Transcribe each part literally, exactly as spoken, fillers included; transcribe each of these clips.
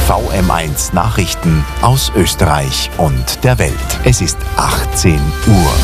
V M eins Nachrichten aus Österreich und der Welt. Es ist achtzehn Uhr.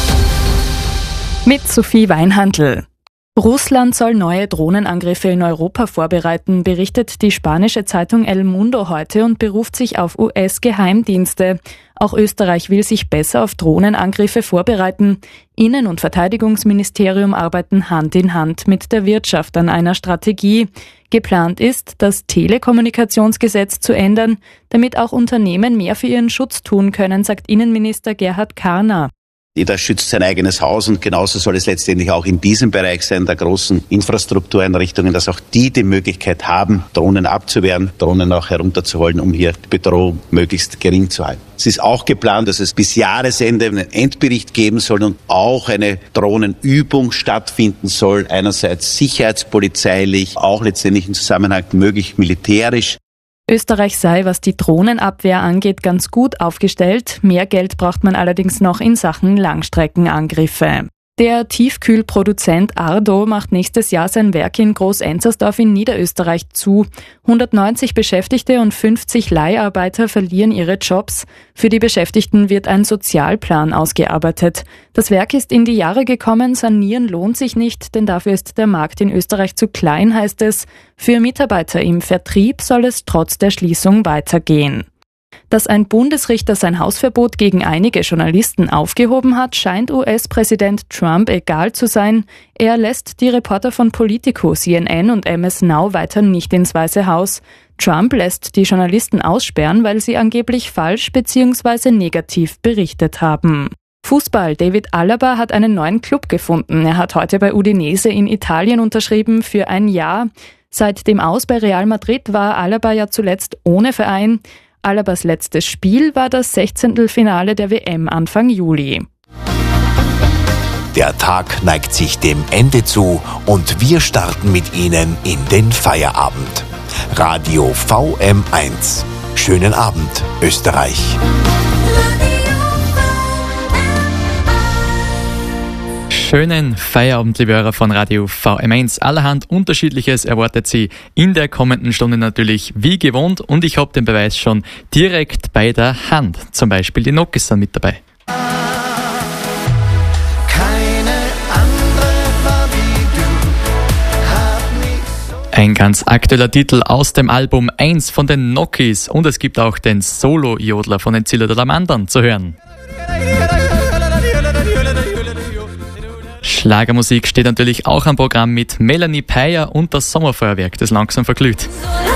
Mit Sophie Weinhandl. Russland soll neue Drohnenangriffe in Europa vorbereiten, berichtet die spanische Zeitung El Mundo heute und beruft sich auf U S-Geheimdienste. Auch Österreich will sich besser auf Drohnenangriffe vorbereiten. Innen- und Verteidigungsministerium arbeiten Hand in Hand mit der Wirtschaft an einer Strategie. Geplant ist, das Telekommunikationsgesetz zu ändern, damit auch Unternehmen mehr für ihren Schutz tun können, sagt Innenminister Gerhard Karner. Jeder schützt sein eigenes Haus und genauso soll es letztendlich auch in diesem Bereich sein, der großen Infrastruktureinrichtungen, dass auch die die Möglichkeit haben, Drohnen abzuwehren, Drohnen auch herunterzuholen, um hier die Bedrohung möglichst gering zu halten. Es ist auch geplant, dass es bis Jahresende einen Endbericht geben soll und auch eine Drohnenübung stattfinden soll, einerseits sicherheitspolizeilich, auch letztendlich im Zusammenhang möglich militärisch. Österreich sei, was die Drohnenabwehr angeht, ganz gut aufgestellt. Mehr Geld braucht man allerdings noch in Sachen Langstreckenangriffe. Der Tiefkühlproduzent Ardo macht nächstes Jahr sein Werk in Groß-Enzersdorf in Niederösterreich zu. hundertneunzig Beschäftigte und fünfzig Leiharbeiter verlieren ihre Jobs. Für die Beschäftigten wird ein Sozialplan ausgearbeitet. Das Werk ist in die Jahre gekommen, sanieren lohnt sich nicht, denn dafür ist der Markt in Österreich zu klein, heißt es. Für Mitarbeiter im Vertrieb soll es trotz der Schließung weitergehen. Dass ein Bundesrichter sein Hausverbot gegen einige Journalisten aufgehoben hat, scheint U S-Präsident Trump egal zu sein. Er lässt die Reporter von Politico, C N N und M S Now weiter nicht ins Weiße Haus. Trump lässt die Journalisten aussperren, weil sie angeblich falsch bzw. negativ berichtet haben. Fußball. David Alaba hat einen neuen Club gefunden. Er hat heute bei Udinese in Italien unterschrieben für ein Jahr. Seit dem Aus bei Real Madrid war Alaba ja zuletzt ohne Verein. Alabas letztes Spiel war das Sechzehntelfinale der W M Anfang Juli. Der Tag neigt sich dem Ende zu und wir starten mit Ihnen in den Feierabend. Radio V M eins. Schönen Abend, Österreich. Schönen Feierabend, liebe Hörer von Radio V M eins. Allerhand Unterschiedliches erwartet Sie in der kommenden Stunde natürlich wie gewohnt und ich habe den Beweis schon direkt bei der Hand. Zum Beispiel die Nokis sind mit dabei. Ein ganz aktueller Titel aus dem Album eins von den Nokis und es gibt auch den Solo-Jodler von den Zillertaler Mandern zu hören. Schlagermusik steht natürlich auch am Programm mit Melanie Peyer und das Sommerfeuerwerk, das langsam verglüht.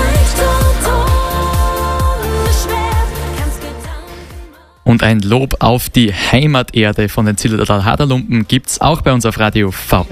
Und ein Lob auf die Heimaterde von den Zillertaler Haderlumpen gibt's auch bei uns auf Radio V M.